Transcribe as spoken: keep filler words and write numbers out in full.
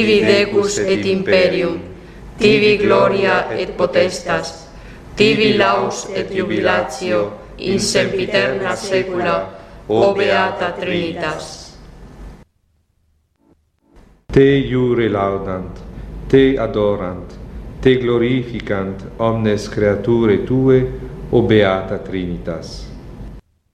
tibi decus et imperium, tibi gloria et potestas, tibi laus et jubilatio, in sempiterna saecula, o beata Trinitas. Te iure laudant, te adorant, te glorificant omnes creaturae tue, o beata Trinitas.